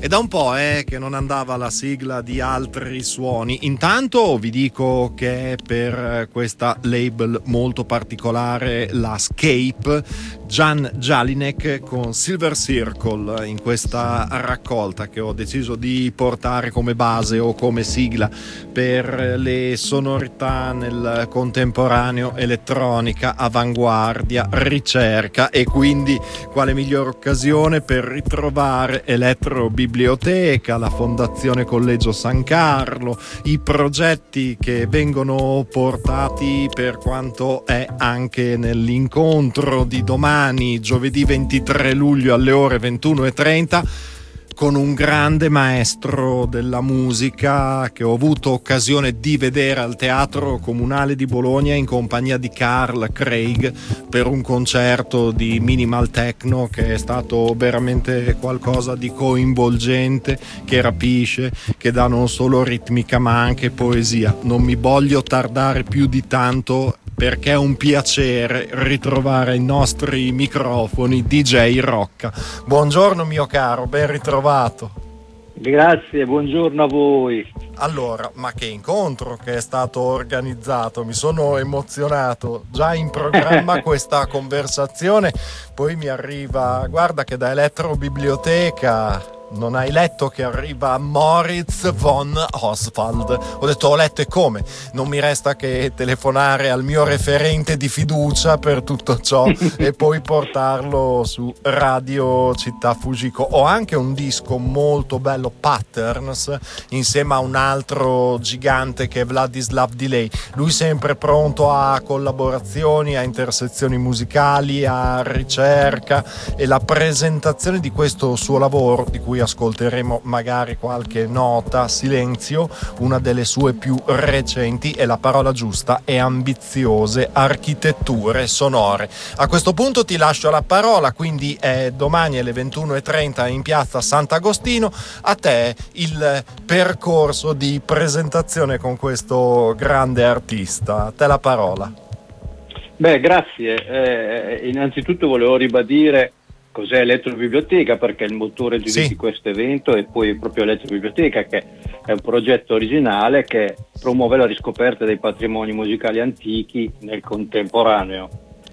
da un po' che non andava la sigla di Altri Suoni. Intanto vi dico che per questa label molto particolare, la Scape, Jan Jelinek con Silver Circle in questa raccolta che ho deciso di portare come base o come sigla per le sonorità nel contemporaneo, elettronica, avanguardia, ricerca, e quindi quale migliore occasione per ritrovare Elettrobiblioteca, la Fondazione Collegio San Carlo, i progetti che vengono portati per quanto è anche nell'incontro di domani, giovedì 23 luglio alle ore 21:30, con un grande maestro della musica che ho avuto occasione di vedere al Teatro Comunale di Bologna in compagnia di Carl Craig per un concerto di minimal techno che è stato veramente qualcosa di coinvolgente, che rapisce, che dà non solo ritmica ma anche poesia. Non mi voglio tardare più di tanto, perché è un piacere ritrovare ai nostri microfoni DJ Rocca. Buongiorno mio caro, ben ritrovato. Grazie, buongiorno a voi. Allora, ma che incontro che è stato organizzato, mi sono emozionato, già in programma questa conversazione, poi mi arriva, guarda che da Elettrobiblioteca... Non hai letto che arriva Moritz von Oswald? Ho detto, ho letto, e come? Non mi resta che telefonare al mio referente di fiducia per tutto ciò e poi portarlo su Radio Città Fujiko. Ho anche un disco molto bello, Patterns, insieme a un altro gigante che è Vladislav Delay. Lui sempre pronto a collaborazioni, a intersezioni musicali, a ricerca, e la presentazione di questo suo lavoro, di cui ascolteremo magari qualche nota, Silenzio, una delle sue più recenti, e la parola giusta è ambiziose architetture sonore. A questo punto ti lascio la parola, quindi è domani alle 21:30 in piazza Sant'Agostino. A te il percorso di presentazione con questo grande artista, a te la parola. Beh, grazie. Innanzitutto volevo ribadire cos'è Elettrobiblioteca, perché il motore di questo evento è poi proprio Elettrobiblioteca, che è un progetto originale che promuove la riscoperta dei patrimoni musicali antichi nel contemporaneo,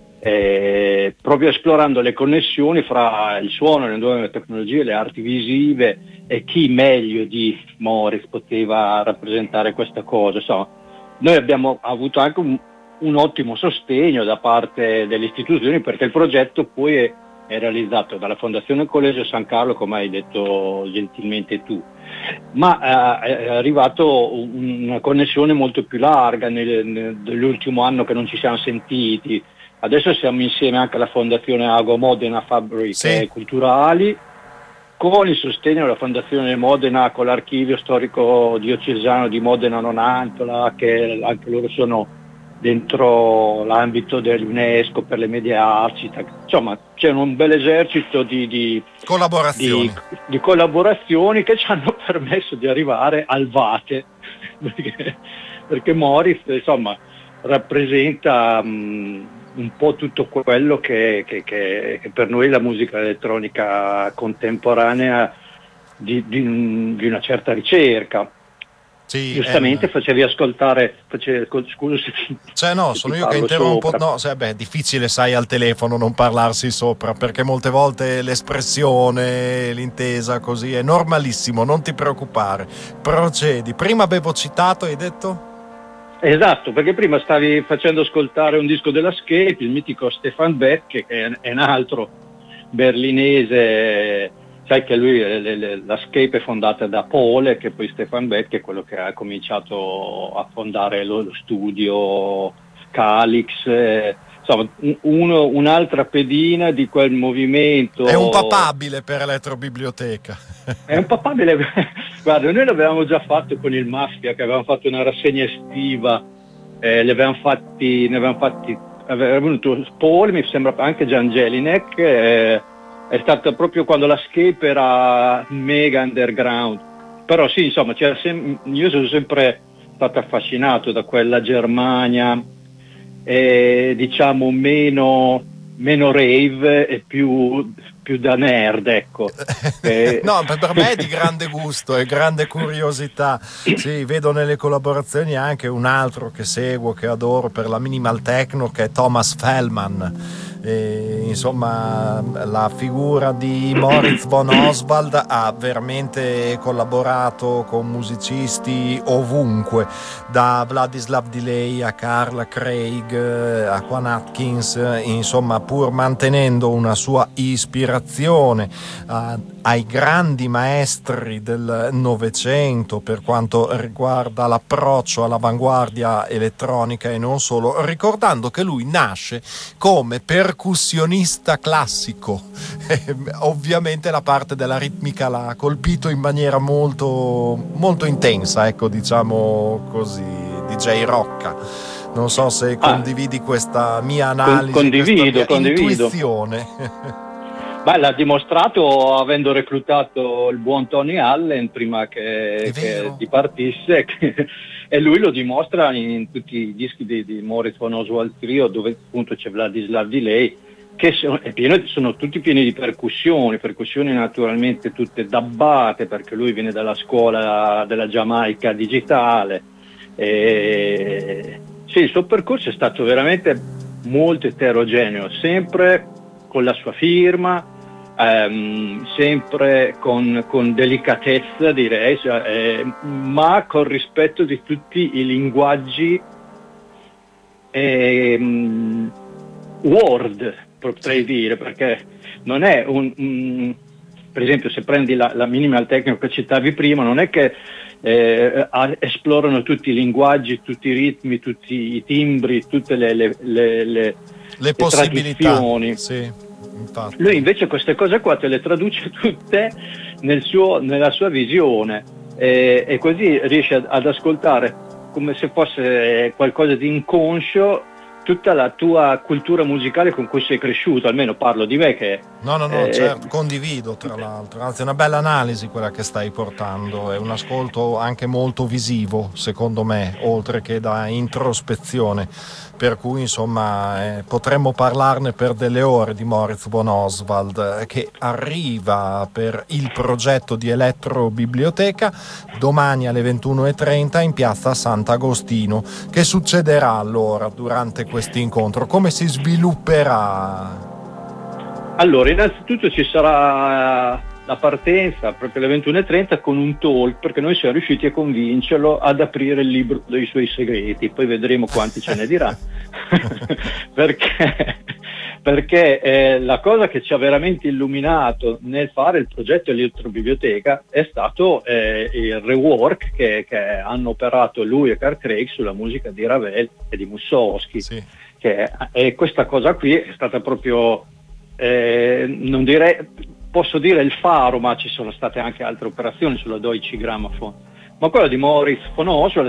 proprio esplorando le connessioni fra il suono, le nuove tecnologie, le arti visive, e chi meglio di Moritz poteva rappresentare questa cosa. Insomma, noi abbiamo avuto anche un ottimo sostegno da parte delle istituzioni, perché il progetto poi è realizzato dalla Fondazione Collegio San Carlo, come hai detto gentilmente tu, ma è arrivato una connessione molto più larga nell'ultimo anno che non ci siamo sentiti. Adesso siamo insieme anche alla Fondazione Ago Modena Fabbriche Culturali, con il sostegno della Fondazione Modena, con l'Archivio Storico Diocesano di Modena Nonantola, che anche loro sono dentro l'ambito dell'UNESCO per le medie arti. Insomma, c'è un bel esercito di collaborazioni che ci hanno permesso di arrivare al Vate, perché Moritz, insomma, rappresenta un po' tutto quello che per noi è la musica elettronica contemporanea di una certa ricerca. Sì, giustamente facevi ascoltare, scusa se no, sono io che interrompo. Sopra. No, è difficile, sai, al telefono non parlarsi sopra, perché molte volte l'espressione, l'intesa così è normalissimo, non ti preoccupare, procedi. Prima avevo citato, hai detto? Esatto, perché prima stavi facendo ascoltare un disco della Scape, il mitico Stefan Beck, che è un altro berlinese. Sai che lui, la Scape è fondata da Paul, che poi Stefan Beck è quello che ha cominciato a fondare lo studio Calix, insomma un'altra pedina di quel movimento. È un papabile per Elettrobiblioteca. È un papabile. Guarda, noi l'avevamo già fatto con il Mafia, che avevamo fatto una rassegna estiva, aveva venuto Paul, mi sembra anche Jan Jelinek, è stata proprio quando la Scape era mega underground. Però sì, insomma, io sono sempre stato affascinato da quella Germania, diciamo meno rave e più più da nerd, ecco. No, per me è di grande gusto e grande curiosità. Sì, vedo nelle collaborazioni anche un altro che seguo, che adoro per la minimal techno, che è Thomas Fellman. Insomma, la figura di Moritz von Oswald ha veramente collaborato con musicisti ovunque, da Vladislav Delay a Carl Craig a Juan Atkins, insomma, pur mantenendo una sua ispirazione ai grandi maestri del Novecento per quanto riguarda l'approccio all'avanguardia elettronica e non solo, ricordando che lui nasce come percussionista classico. Ovviamente la parte della ritmica l'ha colpito in maniera molto, molto intensa, ecco, diciamo così, DJ Rocca. Non so se condividi questa mia analisi, condivido. intuizione. Beh, l'ha dimostrato avendo reclutato il buon Tony Allen prima che dipartisse, e lui lo dimostra in tutti i dischi di Moritz von Oswald Trio, dove appunto c'è Vladislav Delay, che sono tutti pieni di percussioni naturalmente tutte dabbate, perché lui viene dalla scuola della Giamaica digitale. Sì, il suo percorso è stato veramente molto eterogeneo, sempre con la sua firma, sempre con delicatezza, direi, ma con rispetto di tutti i linguaggi word, potrei dire, perché non è per esempio, se prendi la minimal techno che citavi prima, non è che esplorano tutti i linguaggi, tutti i ritmi, tutti i timbri, tutte le possibilità. Sì, infatti. Lui invece queste cose qua te le traduce tutte nella sua visione, e così riesce ad ascoltare come se fosse qualcosa di inconscio tutta la tua cultura musicale con cui sei cresciuto. Almeno parlo di me, che certo, condivido, tra l'altro, anzi è una bella analisi quella che stai portando, è un ascolto anche molto visivo secondo me, oltre che da introspezione, per cui insomma potremmo parlarne per delle ore di Moritz von Oswald, che arriva per il progetto di Elettrobiblioteca domani alle 21:30 in piazza Sant'Agostino. Che succederà allora durante questo incontro? Come si svilupperà? Allora, innanzitutto ci sarà la partenza proprio alle 21:30 con un talk, perché noi siamo riusciti a convincerlo ad aprire il libro dei suoi segreti, poi vedremo quanti ce ne dirà. perché la cosa che ci ha veramente illuminato nel fare il progetto Elettrobiblioteca è stato il rework che hanno operato lui e Carl Craig sulla musica di Ravel e di Mussorgsky. Sì. E questa cosa qui è stata proprio, non direi, posso dire il faro, ma ci sono state anche altre operazioni sulla Deutsche Grammophon, ma quella di Moritz von Oswald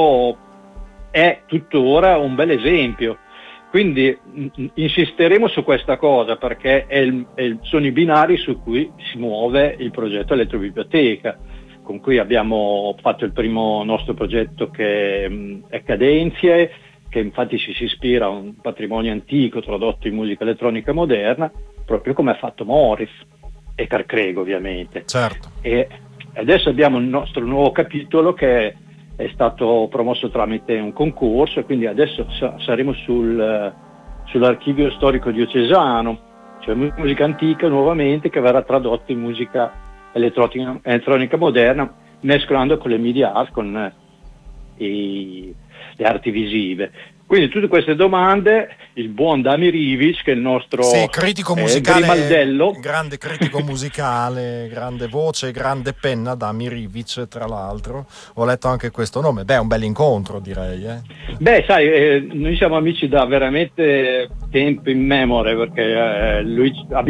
è tuttora un bel esempio. Quindi insisteremo su questa cosa, perché sono i binari su cui si muove il progetto Elettrobiblioteca, con cui abbiamo fatto il primo nostro progetto, che è Cadenzie, che infatti si ispira a un patrimonio antico tradotto in musica elettronica moderna, proprio come ha fatto Moritz e Carl Craig, ovviamente. Certo. E adesso abbiamo il nostro nuovo capitolo, che è stato promosso tramite un concorso, e quindi adesso saremo sull'archivio storico diocesano, cioè musica antica nuovamente, che verrà tradotta in musica elettronica moderna, mescolando con le media art, con le arti visive. Quindi tutte queste domande, il buon Dami Rivic, che è il nostro critico musicale, grimaldello, grande critico musicale, grande voce, grande penna, Dami Rivic, tra l'altro. Ho letto anche questo nome. Beh, è un bel incontro, direi. Beh, sai, noi siamo amici da veramente tempo immemore, perché lui